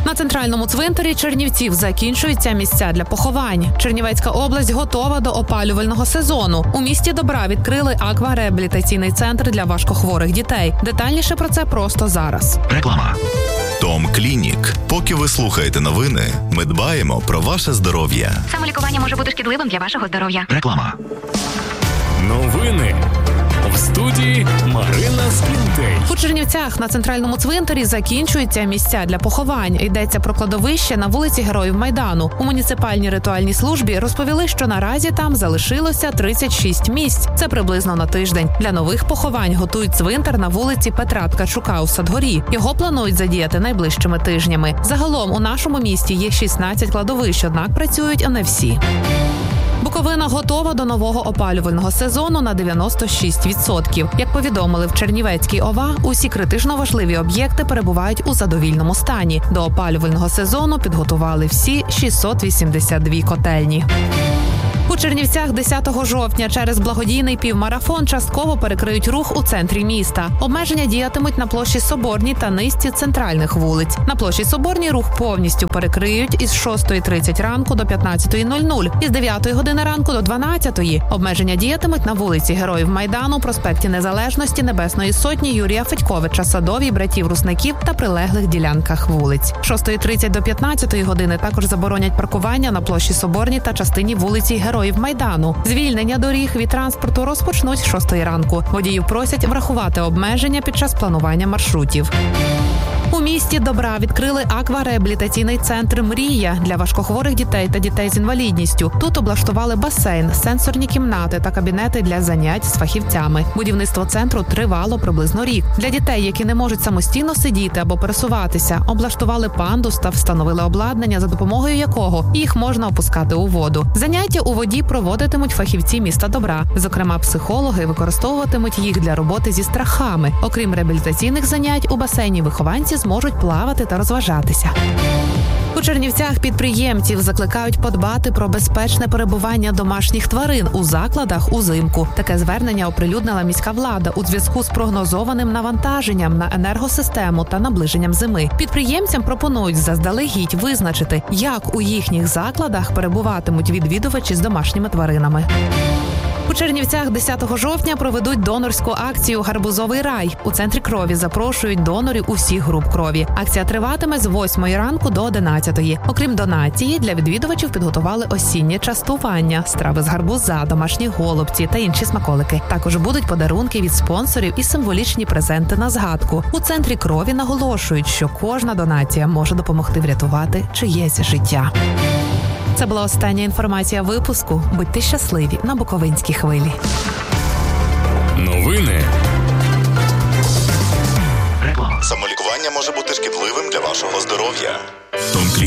На центральному цвинтарі Чернівців закінчуються місця для поховань. Чернівецька область готова до опалювального сезону. У місті Добра відкрили аквареабілітаційний центр для важкохворих дітей. Детальніше про це просто зараз. Реклама. Том Клінік. Поки ви слухаєте новини, ми дбаємо про ваше здоров'я. Самолікування може бути шкідливим для вашого здоров'я. Реклама. Новини. В студії Марина Скінтей. У Чернівцях на центральному цвинтарі закінчуються місця для поховань. Йдеться про кладовище на вулиці Героїв Майдану. У муніципальній ритуальній службі розповіли, що наразі там залишилося 36 місць. Це приблизно на тиждень. Для нових поховань готують цвинтар на вулиці Петра Ткачука у Садгорі. Його планують задіяти найближчими тижнями. Загалом у нашому місті є 16 кладовищ, однак працюють не всі. Буковина готова до нового опалювального сезону на 96%. Як повідомили в Чернівецькій ОВА, усі критично важливі об'єкти перебувають у задовільному стані. До опалювального сезону підготували всі 682 котельні. У Чернівцях 10 жовтня через благодійний півмарафон частково перекриють рух у центрі міста. Обмеження діятимуть на площі Соборній та низці центральних вулиць. На площі Соборній рух повністю перекриють із 6:30 ранку до 15:00, із 9 години ранку до 12:00. Обмеження діятимуть на вулиці Героїв Майдану, проспекті Незалежності, Небесної Сотні, Юрія Федьковича, Садовій, братів Русників та прилеглих ділянках вулиць. З 6:30 до 15 години також заборонять паркування на площі Соборній та частині вулиці Героїв Майдану. Звільнення доріг від транспорту розпочнуть з 6 ранку. Водіїв просять врахувати обмеження під час планування маршрутів. У місті Добра відкрили аквареабілітаційний центр «Мрія» для важкохворих дітей та дітей з інвалідністю. Тут облаштували басейн, сенсорні кімнати та кабінети для занять з фахівцями. Будівництво центру тривало приблизно рік. Для дітей, які не можуть самостійно сидіти або пересуватися, облаштували пандус та встановили обладнання, за допомогою якого їх можна опускати у воду. Заняття у воді проводитимуть фахівці міста Добра. Зокрема, психологи використовуватимуть їх для роботи зі страхами. Окрім реабілітаційних занять, у басейні вихованці зможуть плавати та розважатися. У Чернівцях підприємців закликають подбати про безпечне перебування домашніх тварин у закладах узимку. Таке звернення оприлюднила міська влада у зв'язку з прогнозованим навантаженням на енергосистему та наближенням зими. Підприємцям пропонують заздалегідь визначити, як у їхніх закладах перебуватимуть відвідувачі з домашніми тваринами. У Чернівцях 10 жовтня проведуть донорську акцію «Гарбузовий рай». У центрі крові запрошують донорів усіх груп крові. Акція триватиме з 8 ранку до 11. Окрім донації, для відвідувачів підготували осіннє частування, страви з гарбуза, домашні голубці та інші смаколики. Також будуть подарунки від спонсорів і символічні презенти на згадку. У центрі крові наголошують, що кожна донація може допомогти врятувати чиєсь життя. Це була остання інформація випуску. Будьте щасливі на Буковинській хвилі. Новини. Самолікування може бути шкідливим для вашого здоров'я. Том